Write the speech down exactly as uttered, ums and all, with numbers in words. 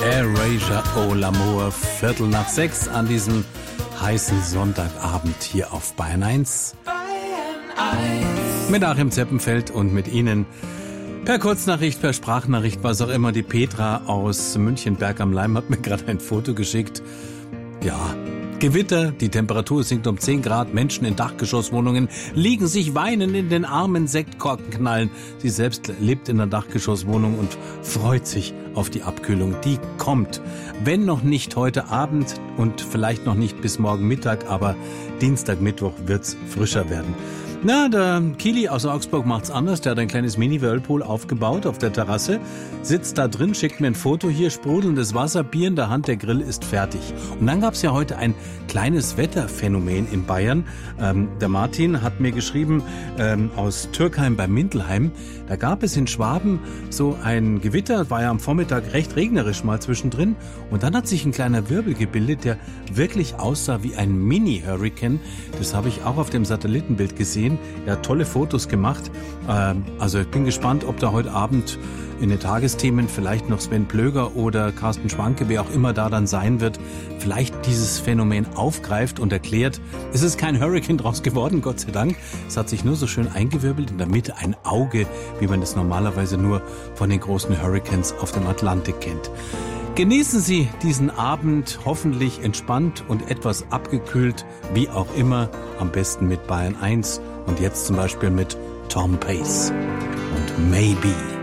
Erasure au l'amour, Viertel nach sechs an diesem heißen Sonntagabend hier auf Bayern eins. Mit Achim Zeppenfeld und mit Ihnen per Kurznachricht, per Sprachnachricht, was auch immer. Die Petra aus Münchenberg am Leim hat mir gerade ein Foto geschickt. Ja, Gewitter, die Temperatur sinkt um zehn Grad, Menschen in Dachgeschosswohnungen liegen sich weinend in den Armen, Sektkorken knallen. Sie selbst lebt in einer Dachgeschosswohnung und freut sich auf die Abkühlung. Die kommt, wenn noch nicht heute Abend und vielleicht noch nicht bis morgen Mittag, aber Dienstag, Mittwoch wird's frischer werden. Na, der Kili aus Augsburg macht's anders. Der hat ein kleines Mini-Whirlpool aufgebaut auf der Terrasse, sitzt da drin, schickt mir ein Foto, hier sprudelndes Wasser, Bier in der Hand, der Grill ist fertig. Und dann gab's ja heute ein kleines Wetterphänomen in Bayern. Ähm, der Martin hat mir geschrieben, ähm, aus Türkheim bei Mindelheim, da gab es in Schwaben so ein Gewitter, war ja am Vormittag recht regnerisch mal zwischendrin. Und dann hat sich ein kleiner Wirbel gebildet, der wirklich aussah wie ein Mini-Hurricane. Das habe ich auch auf dem Satellitenbild gesehen. Er hat tolle Fotos gemacht. Ähm, also ich bin gespannt, ob da heute Abend in den Tagesthemen vielleicht noch Sven Plöger oder Carsten Schwanke, wer auch immer da dann sein wird, vielleicht dieses Phänomen aufgreift und erklärt. Es ist kein Hurricane draus geworden, Gott sei Dank. Es hat sich nur so schön eingewirbelt, in der Mitte ein Auge, wie man das normalerweise nur von den großen Hurricanes auf dem Atlantik kennt. Genießen Sie diesen Abend hoffentlich entspannt und etwas abgekühlt, wie auch immer, am besten mit Bayern eins und jetzt zum Beispiel mit Tom Pace und Maybe.